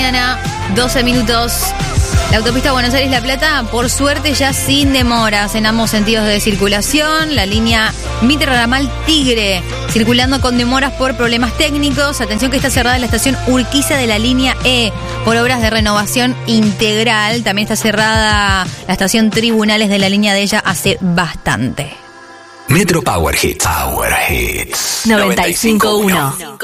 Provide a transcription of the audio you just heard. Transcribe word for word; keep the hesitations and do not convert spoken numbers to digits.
mañana, doce minutos. La autopista Buenos Aires-La Plata, por suerte, ya sin demoras en ambos sentidos de circulación. La línea Mitre Ramal Tigre, circulando con demoras por problemas técnicos. Atención que está cerrada la estación Urquiza de la línea E por obras de renovación integral. También está cerrada la estación Tribunales de la línea de ella hace bastante. Metro Power Hits. Power Hits. noventa y cinco punto uno.